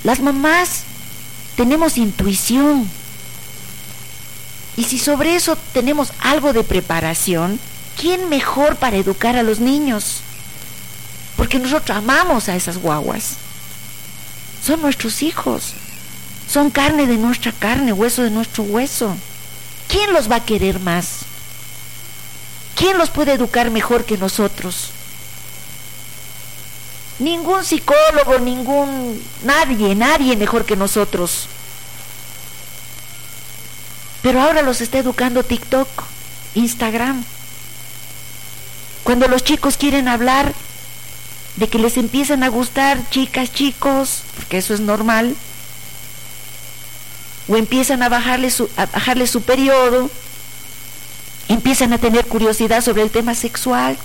Las mamás tenemos intuición. Y si sobre eso tenemos algo de preparación, ¿quién mejor para educar a los niños? Porque nosotros amamos a esas guaguas. Son nuestros hijos. Son carne de nuestra carne, hueso de nuestro hueso. ¿Quién los va a querer más? ¿Quién los puede educar mejor que nosotros? Ningún psicólogo, nadie mejor que nosotros. Pero ahora los está educando TikTok, Instagram. Cuando los chicos quieren hablar de que les empiezan a gustar chicas, chicos, porque eso es normal, o empiezan a bajarle su periodo, empiezan a tener curiosidad sobre el tema sexual,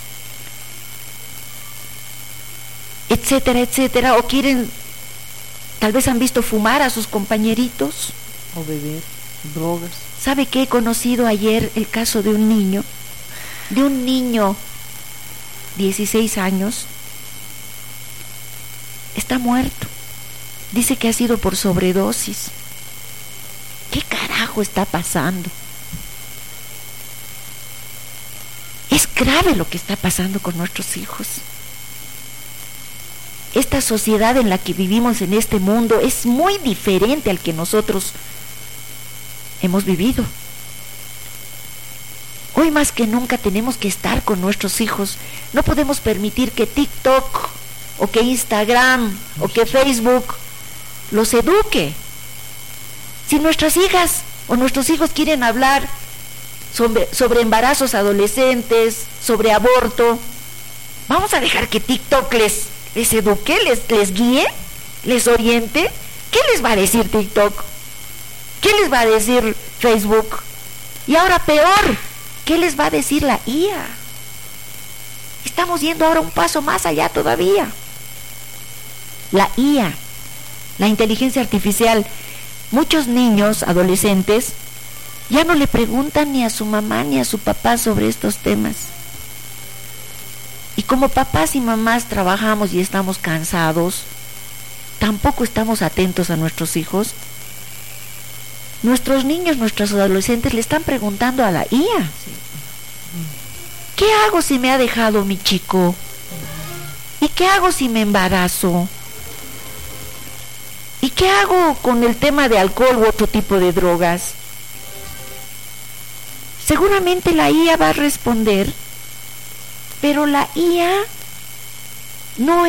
etcétera, etcétera, o quieren, tal vez han visto fumar a sus compañeritos, o beber drogas. ¿Sabe qué? He conocido ayer el caso de un niño, 16 años, está muerto, dice que ha sido por sobredosis. ¿Qué carajo está pasando? Es grave lo que está pasando con nuestros hijos. Esta sociedad en la que vivimos en este mundo es muy diferente al que nosotros hemos vivido. Hoy más que nunca tenemos que estar con nuestros hijos. No podemos permitir que TikTok o que Instagram o que Facebook los eduque. Si nuestras hijas o nuestros hijos quieren hablar sobre embarazos adolescentes, sobre aborto, vamos a dejar que TikTok les eduque, les guíe, les oriente. ¿Qué les va a decir TikTok? ¿Qué les va a decir Facebook? Y ahora peor, ¿qué les va a decir la IA? Estamos yendo ahora un paso más allá todavía. La IA, la inteligencia artificial. Muchos niños, adolescentes, ya no le preguntan ni a su mamá ni a su papá sobre estos temas. Y como papás y mamás trabajamos y estamos cansados, tampoco estamos atentos a nuestros hijos. Nuestros niños, nuestros adolescentes le están preguntando a la IA: ¿qué hago si me ha dejado mi chico? ¿Y qué hago si me embarazo? ¿Y qué hago con el tema de alcohol u otro tipo de drogas? Seguramente la IA va a responder, pero la IA no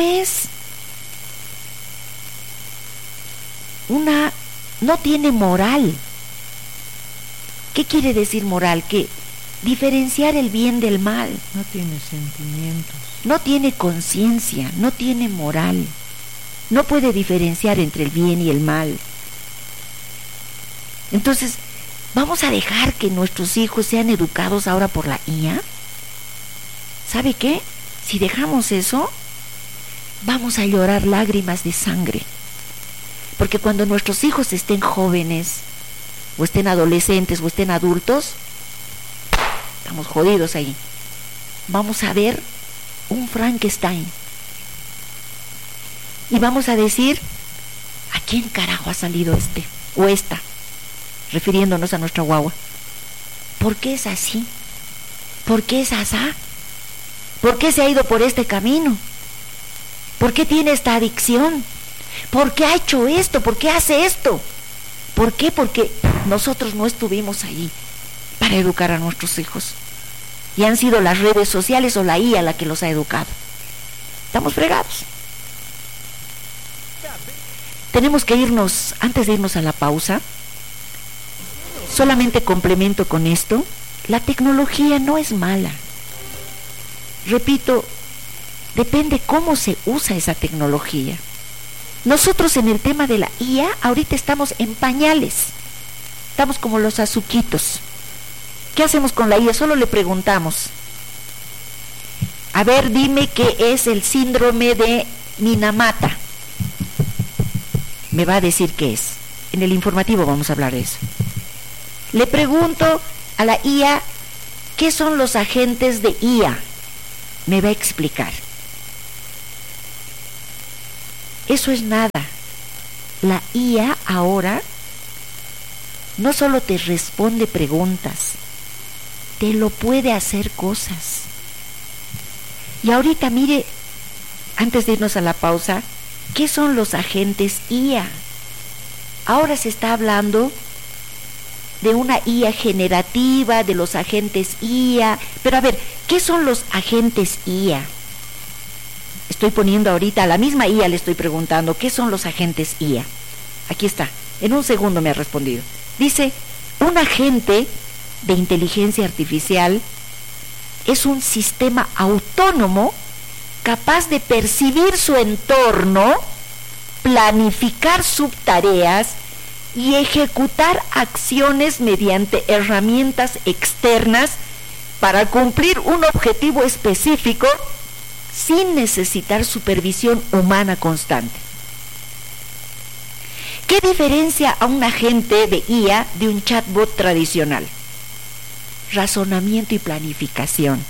tiene moral. ¿Qué quiere decir moral? Que diferenciar el bien del mal. No tiene sentimientos. No tiene conciencia, no tiene moral. No puede diferenciar entre el bien y el mal. Entonces, ¿vamos a dejar que nuestros hijos sean educados ahora por la IA? ¿Sabe qué? Si dejamos eso, vamos a llorar lágrimas de sangre. Porque cuando nuestros hijos estén jóvenes, o estén adolescentes, o estén adultos, estamos jodidos ahí. Vamos a ver un Frankenstein. Y vamos a decir: ¿a quién carajo ha salido este o esta? Refiriéndonos a nuestra guagua. ¿Por qué es así? ¿Por qué es asá? ¿Por qué se ha ido por este camino? ¿Por qué tiene esta adicción? ¿Por qué ha hecho esto? ¿Por qué hace esto? ¿Por qué? Porque nosotros no estuvimos ahí para educar a nuestros hijos. Y han sido las redes sociales o la IA la que los ha educado. Estamos fregados. Tenemos que irnos, antes de irnos a la pausa, solamente complemento con esto: la tecnología no es mala. Repito, depende cómo se usa esa tecnología. Nosotros en el tema de la IA ahorita estamos en pañales, estamos como los azuquitos. ¿Qué hacemos con la IA? Solo le preguntamos: a ver, dime qué es el síndrome de Minamata. Me va a decir qué es. En el informativo vamos a hablar de eso. Le pregunto a la IA: ¿qué son los agentes de IA? Me va a explicar. Eso es nada. la IA ahora no solo te responde preguntas, te lo puede hacer cosas. Y ahorita mire, antes de irnos a la pausa, ¿qué son los agentes IA? Ahora se está hablando de una IA generativa, de los agentes IA, pero a ver, ¿qué son los agentes IA? Estoy poniendo ahorita a la misma IA, le estoy preguntando, ¿qué son los agentes IA? Aquí está, en un segundo me ha respondido. Dice, un agente de inteligencia artificial es un sistema autónomo capaz de percibir su entorno, planificar subtareas y ejecutar acciones mediante herramientas externas para cumplir un objetivo específico sin necesitar supervisión humana constante. ¿Qué diferencia a un agente de IA de un chatbot tradicional? Razonamiento y planificación.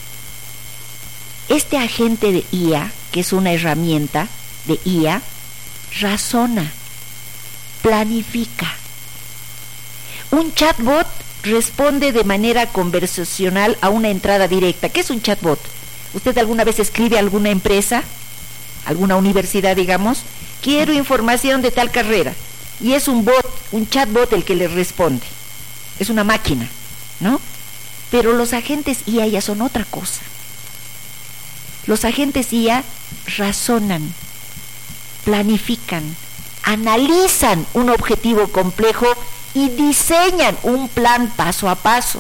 Este agente de IA, que es una herramienta de IA, razona, planifica. Un chatbot responde de manera conversacional a una entrada directa. ¿Qué es un chatbot? ¿Usted alguna vez escribe a alguna empresa, alguna universidad, digamos? Quiero información de tal carrera. Y es un bot, un chatbot el que le responde. Es una máquina, ¿no? Pero los agentes IA ya son otra cosa. Los agentes IA razonan, planifican, analizan un objetivo complejo y diseñan un plan paso a paso.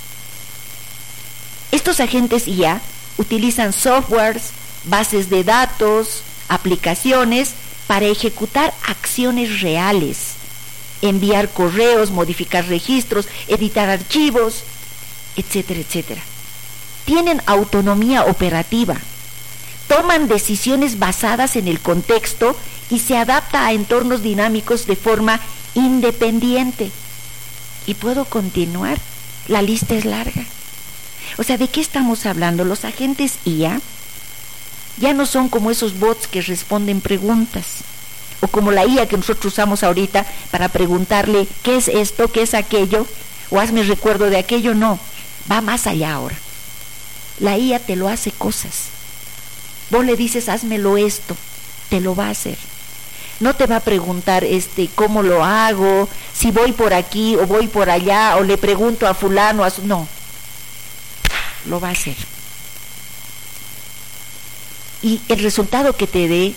Estos agentes IA utilizan softwares, bases de datos, aplicaciones para ejecutar acciones reales, enviar correos, modificar registros, editar archivos, etcétera, etcétera. Tienen autonomía operativa, toman decisiones basadas en el contexto y se adapta a entornos dinámicos de forma independiente. Y puedo continuar, la lista es larga. O sea, ¿de qué estamos hablando? Los agentes IA ya no son como esos bots que responden preguntas, o como la IA que nosotros usamos ahorita para preguntarle ¿qué es esto? ¿Qué es aquello? O hazme recuerdo de aquello. No, va más allá ahora. La IA te lo hace cosas. Vos le dices házmelo esto, te lo va a hacer. No te va a preguntar cómo lo hago, si voy por aquí o voy por allá, o le pregunto a fulano, no, lo va a hacer. Y el resultado que te dé,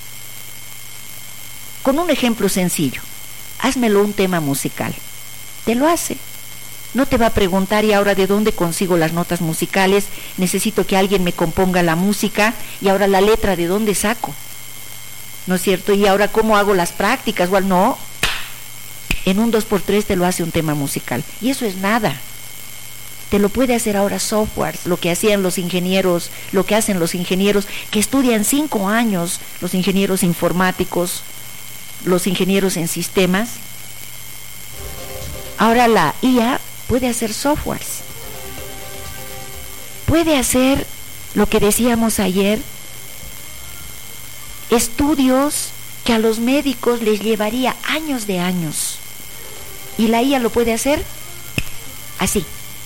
con un ejemplo sencillo, házmelo un tema musical, te lo hace. No te va a preguntar y ahora de dónde consigo las notas musicales, necesito que alguien me componga la música y ahora la letra de dónde saco, ¿no es cierto? Y ahora cómo hago las prácticas, o no, en un 2x3 te lo hace un tema musical y eso es nada. Te lo puede hacer ahora softwares, lo que hacían los ingenieros, lo que hacen los ingenieros que estudian 5 años, los ingenieros informáticos, los ingenieros en sistemas. Ahora la IA puede hacer softwares, puede hacer lo que decíamos ayer, estudios que a los médicos les llevaría años de años, y la IA lo puede hacer así.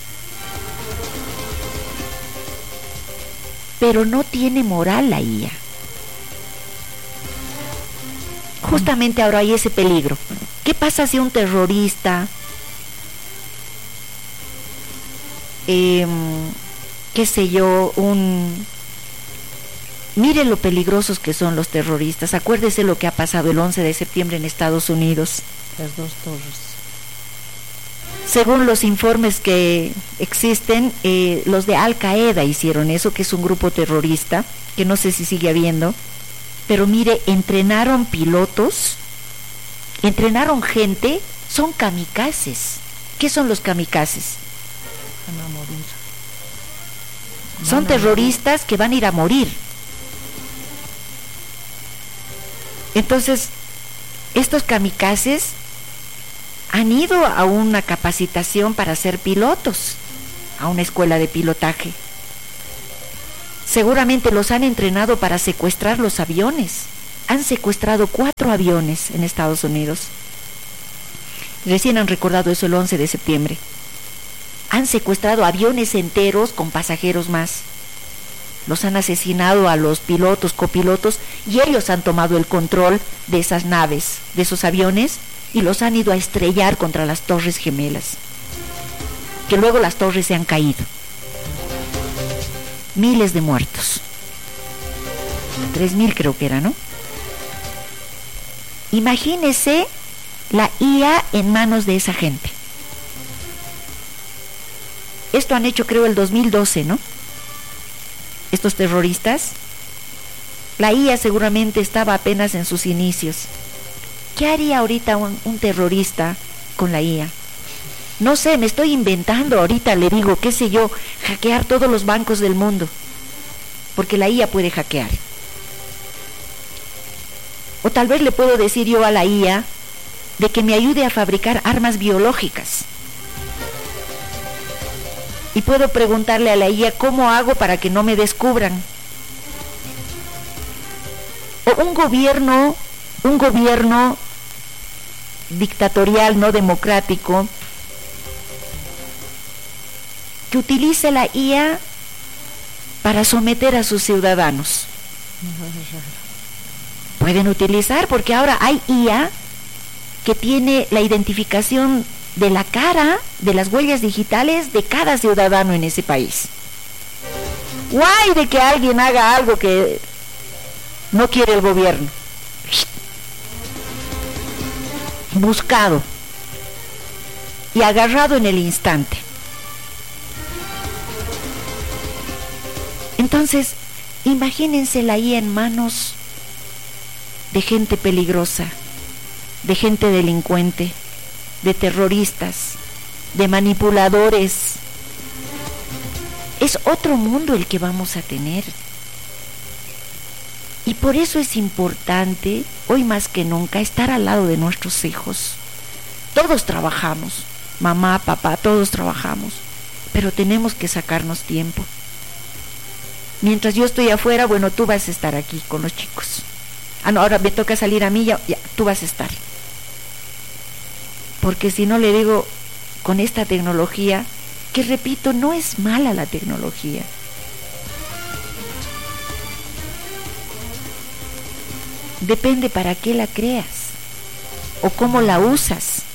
Pero no tiene moral la IA. Justamente ahora hay ese peligro. ¿Qué pasa si un terrorista, qué sé yo, mire lo peligrosos que son los terroristas? Acuérdese lo que ha pasado el 11 de septiembre en Estados Unidos. Las 2 torres. Según los informes que existen, los de Al Qaeda hicieron eso, que es un grupo terrorista, que no sé si sigue habiendo, pero mire, entrenaron pilotos, entrenaron gente, son kamikazes. ¿Qué son los kamikazes? Van a morir. Son terroristas que van a ir a morir. Entonces, estos kamikazes han ido a una capacitación para ser pilotos, a una escuela de pilotaje. Seguramente los han entrenado para secuestrar los aviones, han secuestrado 4 aviones en Estados Unidos. Recién han recordado eso el 11 de septiembre. Han secuestrado aviones enteros con pasajeros más. Los han asesinado a los pilotos, copilotos, y ellos han tomado el control de esas naves, de esos aviones, y los han ido a estrellar contra las Torres Gemelas. Que luego las torres se han caído. Miles de muertos. 3,000 creo que era, ¿no? Imagínese la IA en manos de esa gente. Esto han hecho creo el 2012, ¿no? Estos terroristas. La IA seguramente estaba apenas en sus inicios. ¿Qué haría ahorita un terrorista con la IA? No sé, me estoy inventando ahorita, le digo, qué sé yo, hackear todos los bancos del mundo. Porque la IA puede hackear. O tal vez le puedo decir yo a la IA de que me ayude a fabricar armas biológicas. Y puedo preguntarle a la IA cómo hago para que no me descubran. O un gobierno dictatorial, no democrático, que utilice la IA para someter a sus ciudadanos. Pueden utilizar, porque ahora hay IA que tiene la identificación de la cara, de las huellas digitales de cada ciudadano en ese país. Guay de que alguien haga algo que no quiere el gobierno. Buscado y agarrado en el instante. Entonces, imagínense la IA en manos de gente peligrosa, de gente delincuente, de terroristas, de manipuladores. Es otro mundo el que vamos a tener. Y por eso es importante, hoy más que nunca, estar al lado de nuestros hijos. Todos trabajamos, mamá, papá, todos trabajamos, pero tenemos que sacarnos tiempo. Mientras yo estoy afuera, bueno, tú vas a estar aquí con los chicos. No, ahora me toca salir a mí, ya, tú vas a estar. Porque si no, le digo, con esta tecnología, que repito, no es mala la tecnología. Depende para qué la creas o cómo la usas.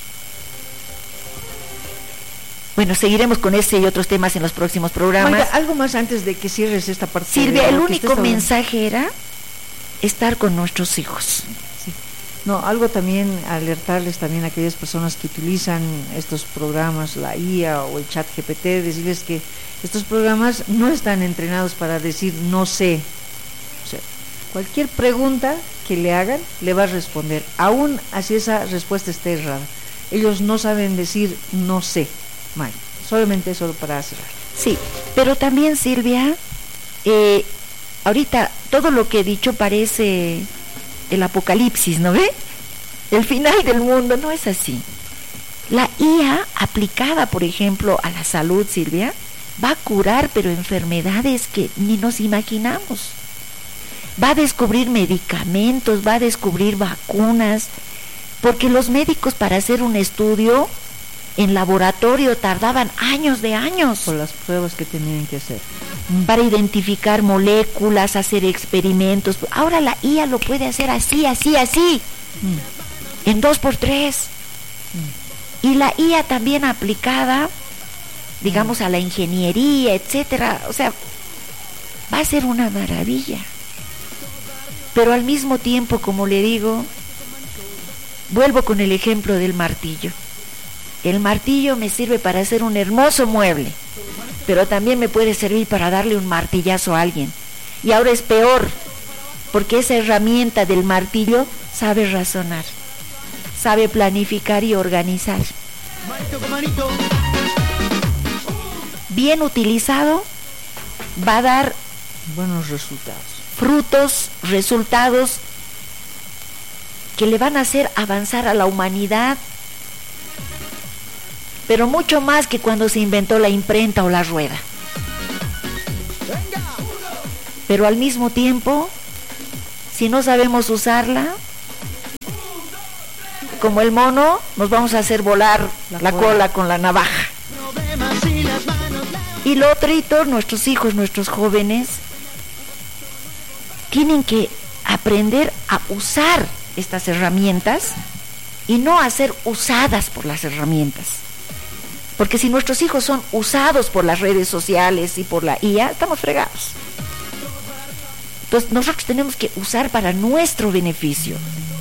Bueno, seguiremos con ese y otros temas en los próximos programas. Magda, algo más antes de que cierres esta parte. Silvia, el único mensaje era estar con nuestros hijos. Sí. No, algo también, alertarles también a aquellas personas que utilizan estos programas, la IA o el chat GPT, decirles que estos programas no están entrenados para decir no sé. O sea, cualquier pregunta que le hagan, le va a responder, aún así esa respuesta esté errada. Ellos no saben decir no sé. May, solamente eso para cerrar. Sí, pero también, Silvia, ahorita todo lo que he dicho parece el apocalipsis, ¿no ve? El final del mundo, no es así. La IA aplicada, por ejemplo, a la salud, Silvia, va a curar, pero enfermedades que ni nos imaginamos. Va a descubrir medicamentos, va a descubrir vacunas, porque los médicos para hacer un estudio en laboratorio tardaban años de años. Por las pruebas que tenían que hacer. Para identificar moléculas, hacer experimentos. Ahora la IA lo puede hacer así, en 2x3. Y la IA también aplicada, digamos, a la ingeniería, etcétera. O sea, va a ser una maravilla. Pero al mismo tiempo, como le digo, vuelvo con el ejemplo del martillo. El martillo me sirve para hacer un hermoso mueble, pero también me puede servir para darle un martillazo a alguien. Y ahora es peor, porque esa herramienta del martillo sabe razonar, sabe planificar y organizar. Bien utilizado, va a dar buenos resultados, frutos, resultados que le van a hacer avanzar a la humanidad, pero mucho más que cuando se inventó la imprenta o la rueda. Pero al mismo tiempo, Si no sabemos usarla, como el mono, nos vamos a hacer volar la cola con la navaja. Y lo otro, nuestros hijos, nuestros jóvenes, tienen que aprender a usar estas herramientas y no a ser usadas por las herramientas. Porque si nuestros hijos son usados por las redes sociales y por la IA, estamos fregados. Entonces nosotros tenemos que usar para nuestro beneficio.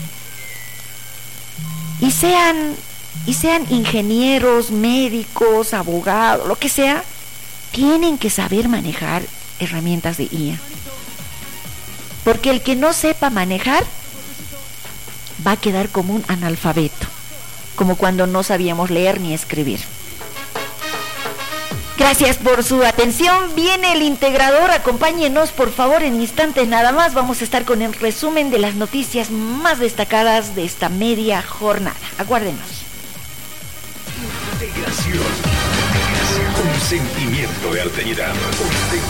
Y sean ingenieros, médicos, abogados, lo que sea, tienen que saber manejar herramientas de IA. Porque el que no sepa manejar va a quedar como un analfabeto, como cuando no sabíamos leer ni escribir. Gracias por su atención. Viene el integrador, acompáñenos por favor en instantes nada más. Vamos a estar con el resumen de las noticias más destacadas de esta media jornada. Aguárdenos. Integración. Un sentimiento de alteridad.